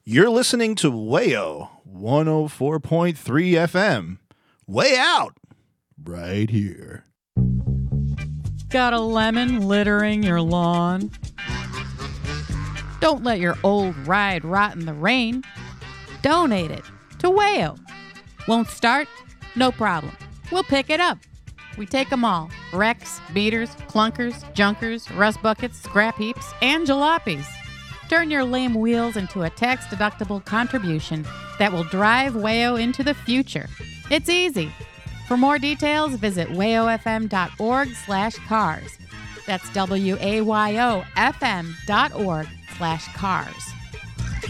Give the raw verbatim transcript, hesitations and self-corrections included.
You're listening to Wayo one oh four point three F M. Way out! Right here. Got a lemon littering your lawn? Don't let your old ride rot in the rain. Donate it to Wayo. Won't start? No problem. We'll pick it up. We take them all. Wrecks, beaters, clunkers, junkers, rust buckets, scrap heaps, and jalopies. Turn your lame wheels into a tax-deductible contribution that will drive Wayo into the future. It's easy. For more details, visit wayofm.org slash cars. That's W-A-Y-O-F-M dot org slash cars.